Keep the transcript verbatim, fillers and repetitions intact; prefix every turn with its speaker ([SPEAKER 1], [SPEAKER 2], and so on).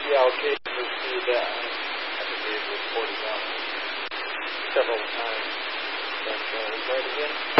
[SPEAKER 1] Yeah, okay, we'll see that. I think they've reported that several times. But uh, we'll try it again.